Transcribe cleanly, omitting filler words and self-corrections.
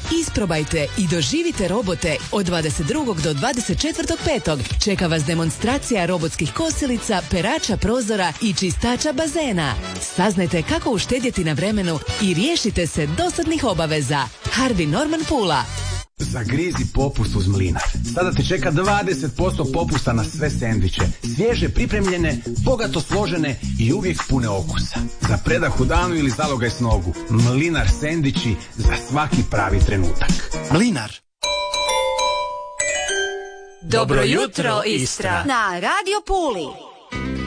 Isprobajte i doživite robote od 22. do 24.5. Čeka vas demonstracija robotskih kosilica, perača prozora i čistača bazena. Saznajte kako uštedjeti na vremenu i riješite se dosadnih obaveza. Harvey Norman Pula. Zagrizi popust uz Mlinar. Sada te čeka 20% popusta na sve sendviče. Svježe pripremljene, bogato složene i uvijek pune okusa. Za predah u danu ili zalogaj s nogu. Mlinar sendviči za svaki pravi trenutak. Mlinar. Dobro jutro, Istra. Na Radio Puli.